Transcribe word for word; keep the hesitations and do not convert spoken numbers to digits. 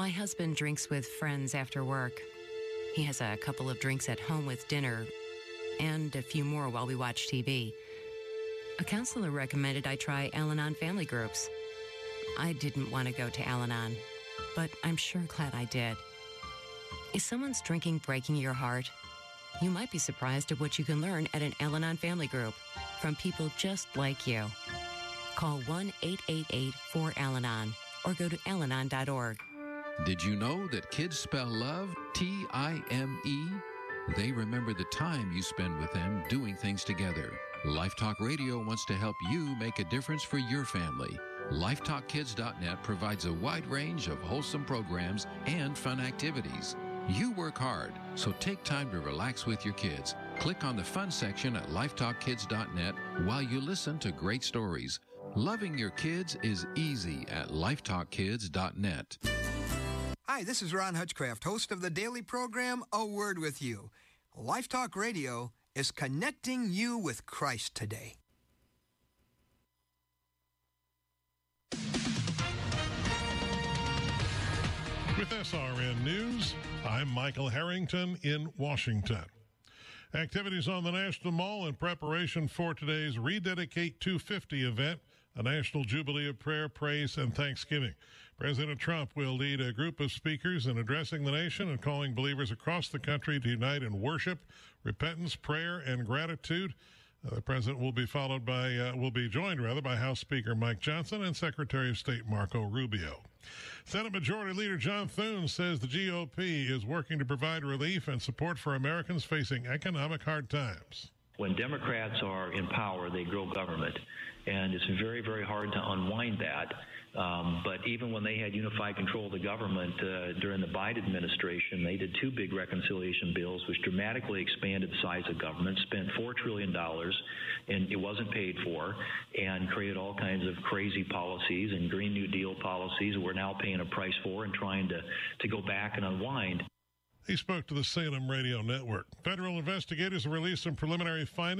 My husband drinks with friends after work. He has a couple of drinks at home with dinner and a few more while we watch T V. A counselor recommended I try Al-Anon family groups. I didn't want to go to Al-Anon, but I'm sure glad I did. Is someone's drinking breaking your heart? You might be surprised at what you can learn at an Al-Anon family group from people just like you. Call one eight eight eight four Al Anon or go to al anon dot org. Did you know that kids spell love T I M E? They remember the time you spend with them doing things together. Life Talk Radio wants to help you make a difference for your family. life talk kids dot net provides a wide range of wholesome programs and fun activities. You work hard, so take time to relax with your kids. Click on the fun section at life talk kids dot net while you listen to great stories. Loving your kids is easy at life talk kids dot net. Hi, this is Ron Hutchcraft, host of the daily program, A Word With You. Life Talk Radio is connecting you with Christ today. With S R N News, I'm Michael Harrington in Washington. Activities on the National Mall in preparation for today's Rededicate two fifty event, a national jubilee of prayer, praise, and thanksgiving. President Trump will lead a group of speakers in addressing the nation and calling believers across the country to unite in worship, repentance, prayer, and gratitude. Uh, the president will be followed by, uh, will be joined rather by House Speaker Mike Johnson and Secretary of State Marco Rubio. Senate Majority Leader John Thune says the G O P is working to provide relief and support for Americans facing economic hard times. When Democrats are in power, they grow government, and it's very, very hard to unwind that. Um, but even when they had unified control of the government uh, during the Biden administration, they did two big reconciliation bills, which dramatically expanded the size of government, spent four trillion dollars, and it wasn't paid for, and created all kinds of crazy policies and Green New Deal policies we're now paying a price for and trying to, to go back and unwind. He spoke to the Salem Radio Network. Federal investigators have released some preliminary findings